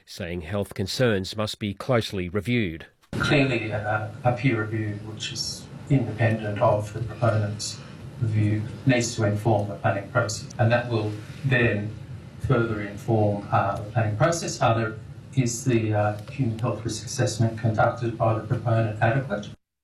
saying health concerns must be closely reviewed. Clearly, a peer review which is independent of the proponent's review needs to inform the planning process, and that will then further inform the planning process. Is the human health risk assessment conducted by the proponent adequate?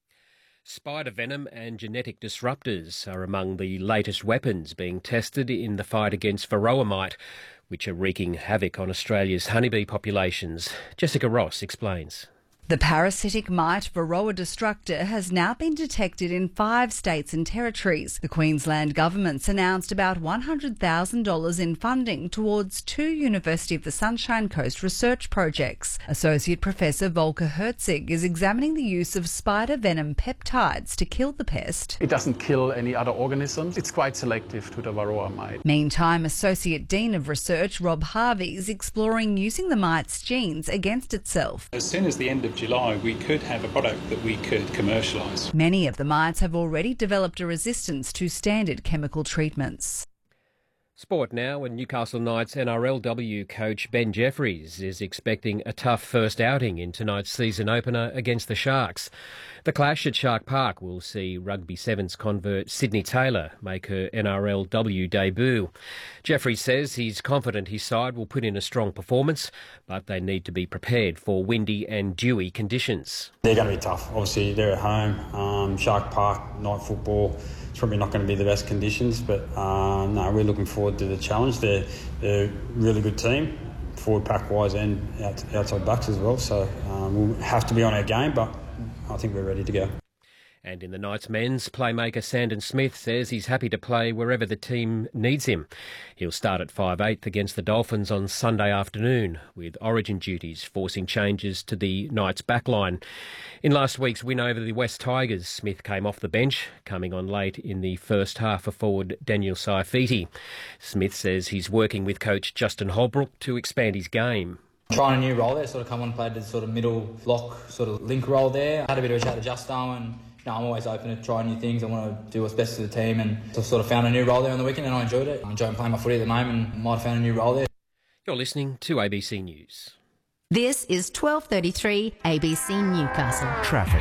Spider venom and genetic disruptors are among the latest weapons being tested in the fight against varroa mite, which are wreaking havoc on Australia's honeybee populations. Jessica Ross explains. The parasitic mite Varroa destructor has now been detected in 5 states and territories. The Queensland government's announced about $100,000 in funding towards 2 University of the Sunshine Coast research projects. Associate Professor Volker Herzig is examining the use of spider venom peptides to kill the pest. It doesn't kill any other organisms. It's quite selective to the Varroa mite. Meantime, Associate Dean of Research Rob Harvey is exploring using the mite's genes against itself. As soon as the end of July, we could have a product that we could commercialise. Many of the mites have already developed a resistance to standard chemical treatments. Sport now, and Newcastle Knights NRLW coach Ben Jeffries is expecting a tough first outing in tonight's season opener against the Sharks. The clash at Shark Park will see Rugby Sevens convert Sydney Taylor make her NRLW debut. Jeffries says he's confident his side will put in a strong performance, but they need to be prepared for windy and dewy conditions. They're going to be tough. Obviously, they're at home. Shark Park, night football. It's probably not going to be the best conditions, but no, we're looking forward to the challenge. They're a really good team, forward pack-wise and outside backs as well, so we'll have to be on our game, but I think we're ready to go. And in the Knights men's, playmaker Sandon Smith says he's happy to play wherever the team needs him. He'll start at 5/8 against the Dolphins on Sunday afternoon, with origin duties forcing changes to the Knights backline. In last week's win over the West Tigers, Smith came off the bench, coming on late in the first half for forward Daniel Saifiti. Smith says he's working with coach Justin Holbrook to expand his game. Trying a new role there, sort of come on and played the sort of middle lock, sort of link role there. Had a bit of a chat to Justo, and I'm always open to trying new things. I want to do what's best for the team, and just sort of found a new role there on the weekend, and I enjoyed it. I'm enjoying playing my footy at the moment, and might have found a new role there. You're listening to ABC News. This is 12:33 ABC Newcastle. Traffic.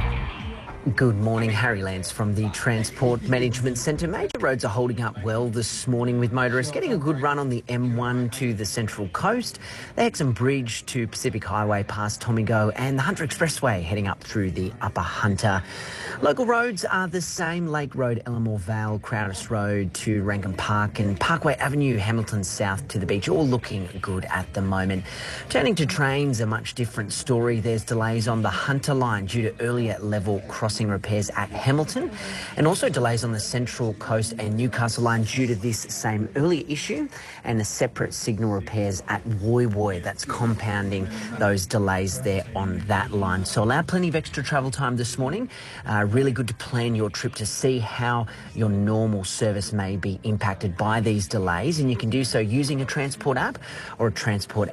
Good morning, Harry Lance from the Transport Management Centre. Major roads are holding up well this morning, with motorists getting a good run on the M1 to the Central Coast, the Hexham Bridge to Pacific Highway past Tomigo, and the Hunter Expressway heading up through the Upper Hunter. Local roads are the same: Lake Road, Ellamore Vale, Crowders Road to Rankin Park, and Parkway Avenue, Hamilton South to the beach, all looking good at the moment. Turning to trains, a much different story. There's delays on the Hunter line due to earlier level crossing repairs at Hamilton, and also delays on the Central Coast and Newcastle line due to this same earlier issue, and the separate signal repairs at Woy Woy. That's compounding those delays there on that line. So allow plenty of extra travel time this morning. Really good to plan your trip to see how your normal service may be impacted by these delays, and you can do so using a Transport app or at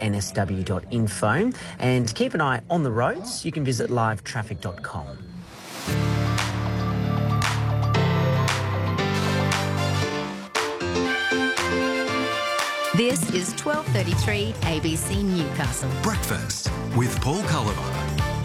transportnsw.info. And keep an eye on the roads. You can visit livetraffic.com. This is 12:33 ABC Newcastle. Breakfast with Paul Culliver.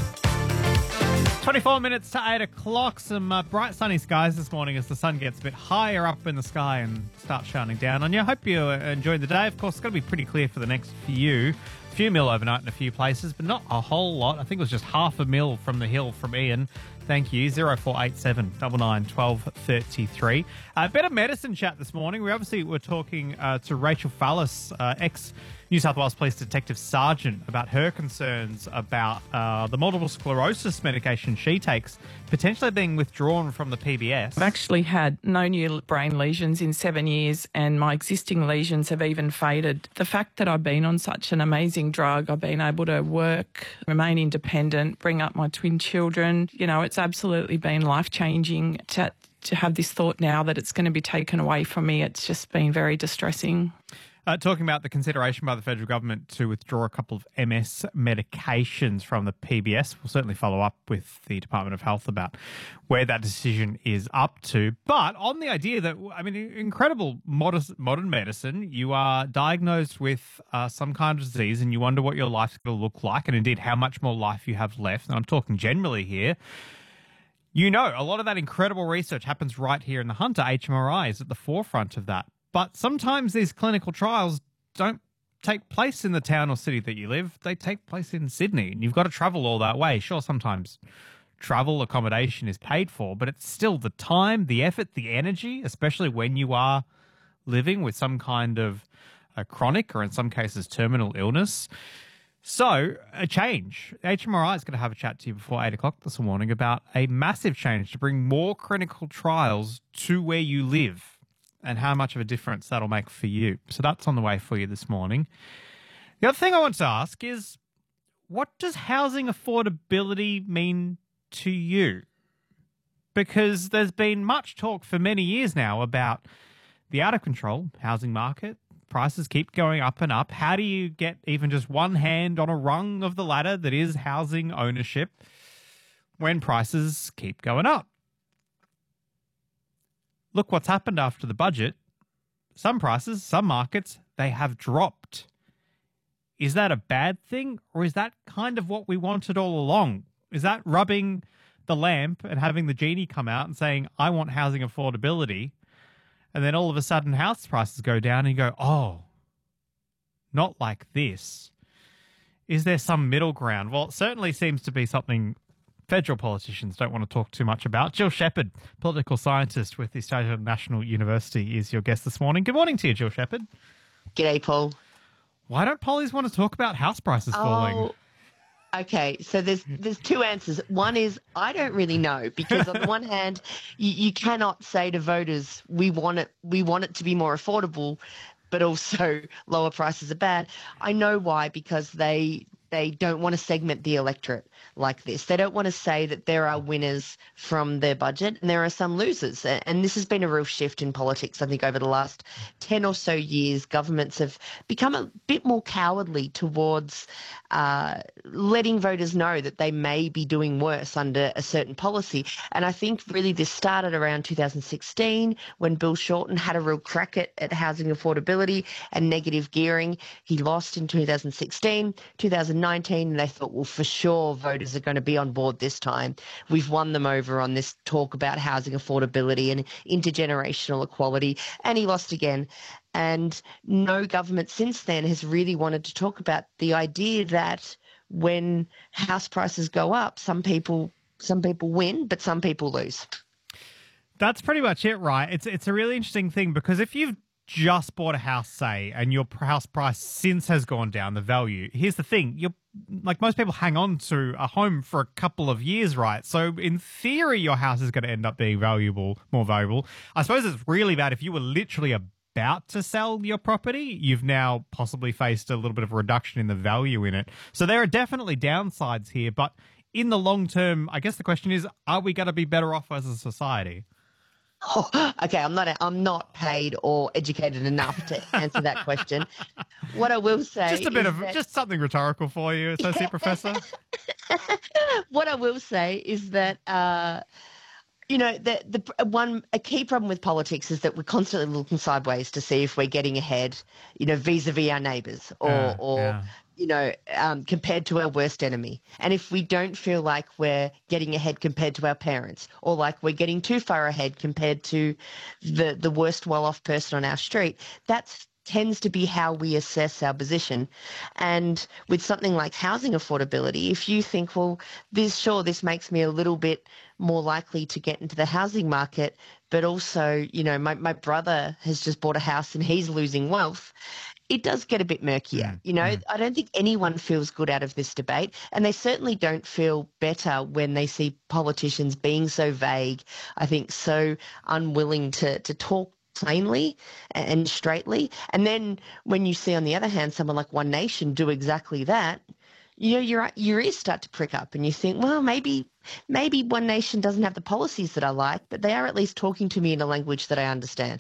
24 minutes to 8 o'clock. Some bright sunny skies this morning as the sun gets a bit higher up in the sky and starts shining down on you. I hope you enjoyed the day. Of course, it's going to be pretty clear for the next few mil overnight in a few places, but not a whole lot. I think it was just half a mil from the hill from Ian. Thank you. 0487 99 12 33. Better medicine chat this morning. We obviously were talking to Rachel Fallis, ex-New South Wales Police Detective Sergeant, about her concerns about the multiple sclerosis medication she takes potentially being withdrawn from the PBS. I've actually had no new brain lesions in 7 years, and my existing lesions have even faded. The fact that I've been on such an amazing drug, I've been able to work, remain independent, bring up my twin children, it's absolutely been life-changing. To have this thought now that it's going to be taken away from me, it's just been very distressing. Talking about the consideration by the federal government to withdraw a couple of MS medications from the PBS. We'll certainly follow up with the Department of Health about where that decision is up to. But on the idea that, I mean, incredible modern medicine, you are diagnosed with some kind of disease and you wonder what your life's going to look like and indeed how much more life you have left. And I'm talking generally here. You know, a lot of that incredible research happens right here in the Hunter. HMRI is at the forefront of that. But sometimes these clinical trials don't take place in the town or city that you live. They take place in Sydney, and you've got to travel all that way. Sure, sometimes travel accommodation is paid for, but it's still the time, the effort, the energy, especially when you are living with some kind of a chronic or in some cases terminal illness. So, a change. HMRI is going to have a chat to you before 8 o'clock this morning about a massive change to bring more clinical trials to where you live and how much of a difference that'll make for you. So that's on the way for you this morning. The other thing I want to ask is, what does housing affordability mean to you? Because there's been much talk for many years now about the out-of-control housing market. Prices keep going up and up. How do you get even just one hand on a rung of the ladder that is housing ownership when prices keep going up? Look what's happened after the budget. Some prices, some markets, they have dropped. Is that a bad thing, or is that kind of what we wanted all along? Is that rubbing the lamp and having the genie come out and saying, I want housing affordability, and then all of a sudden house prices go down and you go, oh, not like this. Is there some middle ground? Well, it certainly seems to be something federal politicians don't want to talk too much about. Jill Shepherd, political scientist with the Australian National University, is your guest this morning. Good morning to you, Jill Shepherd. G'day, Paul. Why don't pollies want to talk about house prices falling? Okay, so there's two answers. One is I don't really know, because on the one hand, you cannot say to voters we want it to be more affordable, but also lower prices are bad. I know why, because they don't want to segment the electorate like this. They don't want to say that there are winners from their budget and there are some losers. And this has been a real shift in politics. I think over the last 10 or so years, governments have become a bit more cowardly towards letting voters know that they may be doing worse under a certain policy. And I think really this started around 2016 when Bill Shorten had a real crack at housing affordability and negative gearing. He lost in 2016, 2019, and they thought, well, for sure voters are going to be on board this time. We've won them over on this talk about housing affordability and intergenerational equality, and he lost again. And no government since then has really wanted to talk about the idea that when house prices go up, some people win, but some people lose. That's pretty much it, right? It's a really interesting thing, because if you've just bought a house, say, and your house price since has gone down, the value, here's the thing, you're like most people hang on to a home for a couple of years, right? So in theory, your house is going to end up being more valuable. I suppose it's really bad if you were literally about to sell your property, you've now possibly faced a little bit of a reduction in the value in it. So there are definitely downsides here, but in the long term, I guess the question is, are we going to be better off as a society? Oh, okay, I'm not paid or educated enough to answer that question. What I will say, just something rhetorical for you, Associate Professor. What I will say is that a key problem with politics is that we're constantly looking sideways to see if we're getting ahead, vis-a-vis our neighbours or compared to our worst enemy. And if we don't feel like we're getting ahead compared to our parents, or like we're getting too far ahead compared to the worst well-off person on our street, that tends to be how we assess our position. And with something like housing affordability, if you think, well, this makes me a little bit more likely to get into the housing market, but also, my brother has just bought a house and he's losing wealth, it does get a bit murkier. I don't think anyone feels good out of this debate, and they certainly don't feel better when they see politicians being so vague, I think so unwilling to talk plainly and straightly. And then when you see, on the other hand, someone like One Nation do exactly that, your ears start to prick up and you think, well, maybe One Nation doesn't have the policies that I like, but they are at least talking to me in a language that I understand.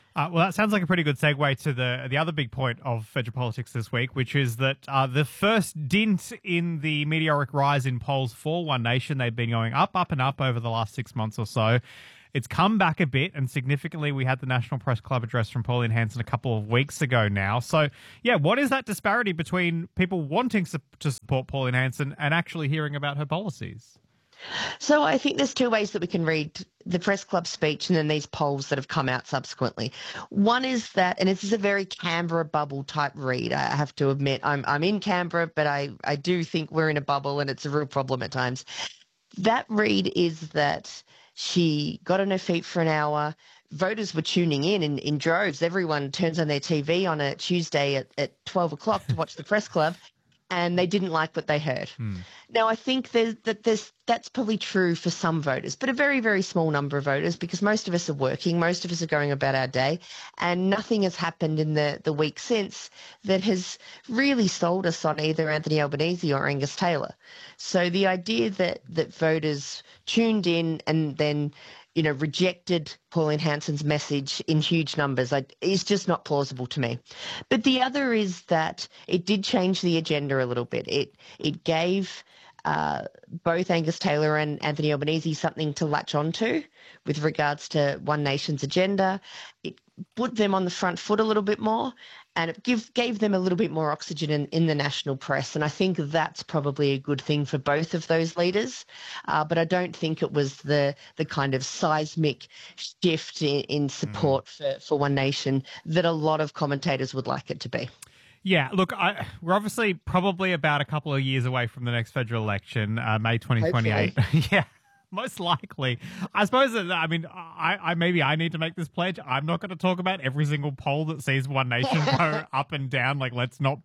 Well, that sounds like a pretty good segue to the other big point of federal politics this week, which is that the first dint in the meteoric rise in polls for One Nation, they've been going up and up over the last 6 months or so. It's come back a bit, and significantly, we had the National Press Club address from Pauline Hanson a couple of weeks ago now. So, yeah, what is that disparity between people wanting to support Pauline Hanson and actually hearing about her policies? So I think there's two ways that we can read the Press Club speech and then these polls that have come out subsequently. One is that, and this is a very Canberra bubble type read, I have to admit. I'm in Canberra, but I do think we're in a bubble and it's a real problem at times. That read is that she got on her feet for an hour. Voters were tuning in droves. Everyone turns on their TV on a Tuesday at 12 o'clock to watch the Press Club, and they didn't like what they heard. Now, I think that's probably true for some voters, but a very, very small number of voters, because most of us are working, most of us are going about our day, and nothing has happened in the week since that has really sold us on either Anthony Albanese or Angus Taylor. So the idea that voters tuned in and then rejected Pauline Hanson's message in huge numbers is just not plausible to me. But the other is that it did change the agenda a little bit. It gave both Angus Taylor and Anthony Albanese something to latch onto with regards to One Nation's agenda. It put them on the front foot a little bit more, and it gave them a little bit more oxygen in the national press. And I think that's probably a good thing for both of those leaders. But I don't think it was the kind of seismic shift in support for One Nation that a lot of commentators would like it to be. Yeah, look, we're obviously probably about a couple of years away from the next federal election, May 2028. Yeah. Most likely. I suppose, maybe I need to make this pledge. I'm not going to talk about every single poll that sees One Nation go up and down. Like, let's not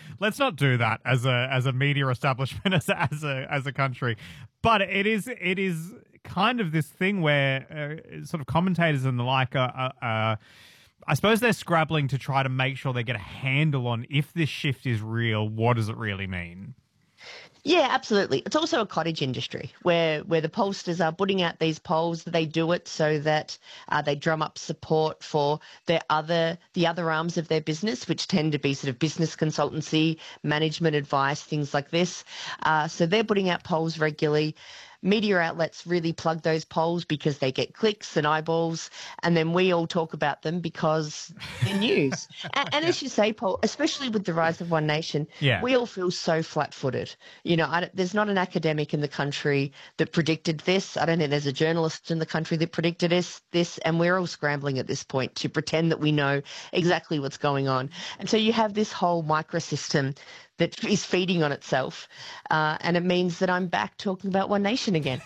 do that as a media establishment, as a country. But it is kind of this thing where sort of commentators and the like I suppose they're scrabbling to try to make sure they get a handle on, if this shift is real, what does it really mean? Yeah, absolutely. It's also a cottage industry where the pollsters are putting out these polls. They do it so that they drum up support for the other arms of their business, which tend to be sort of business consultancy, management advice, things like this. So they're putting out polls regularly. Media outlets really plug those polls because they get clicks and eyeballs, and then we all talk about them because they're news. And as you say, Paul, especially with the rise of One Nation, we all feel so flat-footed. There's not an academic in the country that predicted this. I don't think there's a journalist in the country that predicted this, and we're all scrambling at this point to pretend that we know exactly what's going on. And so you have this whole microsystem that is feeding on itself, and it means that I'm back talking about One Nation again.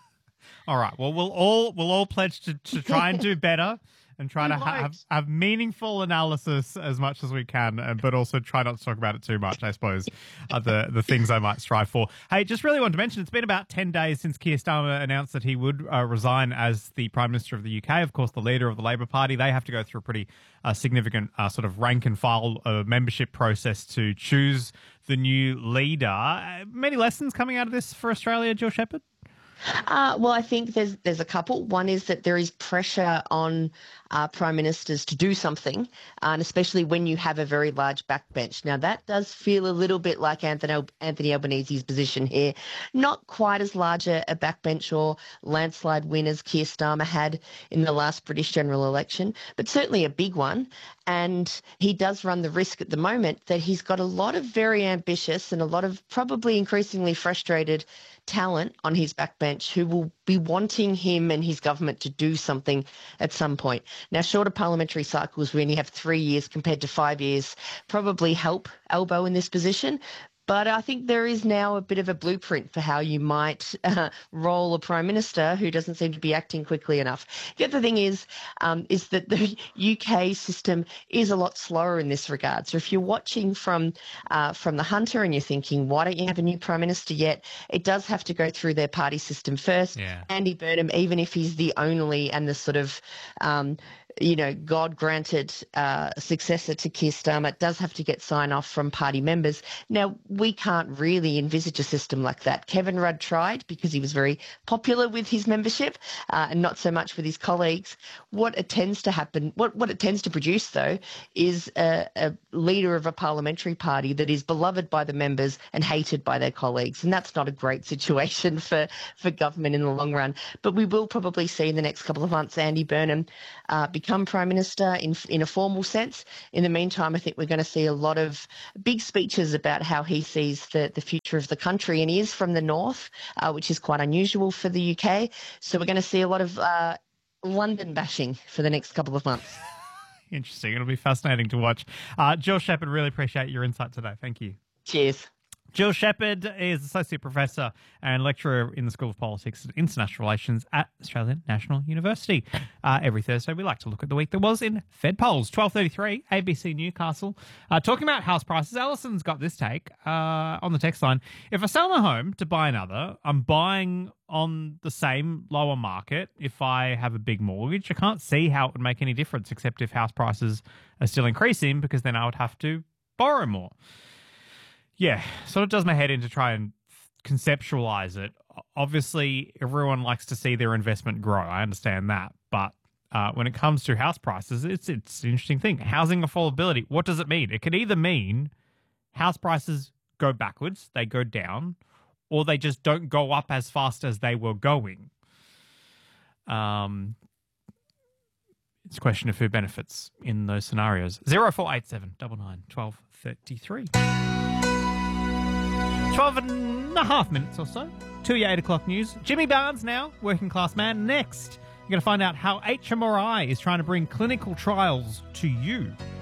All right. Well, we'll all pledge to try and do better and try to have meaningful analysis as much as we can, but also try not to talk about it too much, I suppose, are the things I might strive for. Hey, just really wanted to mention, it's been about 10 days since Keir Starmer announced that he would resign as the Prime Minister of the UK, of course, the leader of the Labor Party. They have to go through a pretty significant sort of rank and file membership process to choose the new leader. Many lessons coming out of this for Australia, Jill Shepherd? Well, I think there's a couple. One is that there is pressure on prime ministers to do something, and especially when you have a very large backbench. Now, that does feel a little bit like Anthony Albanese's position here. Not quite as large a backbench or landslide win as Keir Starmer had in the last British general election, but certainly a big one. And he does run the risk at the moment that he's got a lot of very ambitious and a lot of probably increasingly frustrated talent on his backbench who will be wanting him and his government to do something at some point. Now, shorter parliamentary cycles, we only have 3 years compared to 5 years, probably help Albo in this position. But I think there is now a bit of a blueprint for how you might roll a prime minister who doesn't seem to be acting quickly enough. The other thing is that the UK system is a lot slower in this regard. So if you're watching from the Hunter and you're thinking, why don't you have a new prime minister yet? It does have to go through their party system first. Yeah. Andy Burnham, even if he's the only and the sort of God-granted successor to Keir Starmer does have to get sign-off from party members. Now, we can't really envisage a system like that. Kevin Rudd tried because he was very popular with his membership and not so much with his colleagues. What it tends to happen, what it tends to produce, though, is a leader of a parliamentary party that is beloved by the members and hated by their colleagues. And that's not a great situation for government in the long run. But we will probably see in the next couple of months Andy Burnham become Prime Minister in a formal sense. In the meantime, I think we're going to see a lot of big speeches about how he sees the future of the country, and he is from the north, which is quite unusual for the UK. So we're going to see a lot of London bashing for the next couple of months. Interesting. It'll be fascinating to watch. Jill Shepherd, really appreciate your insight today. Thank you. Cheers. Jill Shepherd is Associate Professor and Lecturer in the School of Politics and International Relations at Australian National University. Every Thursday, we like to look at the week that was in Fed polls. 12:33, ABC Newcastle. Talking about house prices, Alison's got this take on the text line. If I sell my home to buy another, I'm buying on the same lower market if I have a big mortgage. I can't see how it would make any difference, except if house prices are still increasing, because then I would have to borrow more. Yeah, sort of does my head in to try and conceptualize it. Obviously, everyone likes to see their investment grow. I understand that. But when it comes to house prices, it's an interesting thing. Housing affordability, what does it mean? It could either mean house prices go backwards, they go down, or they just don't go up as fast as they were going. It's a question of who benefits in those scenarios. 0487 99 12 33. 12 and a half minutes or so to your 8 o'clock news. Jimmy Barnes now, Working Class Man. Next, you're going to find out how HMRI is trying to bring clinical trials to you.